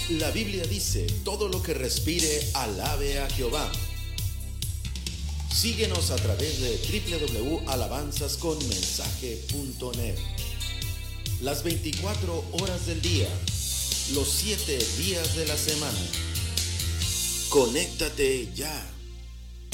La Biblia dice, todo lo que respire, alabe a Jehová. Síguenos a través de www.alabanzasconmensaje.net. Las 24 horas del día, los 7 días de la semana. Conéctate ya.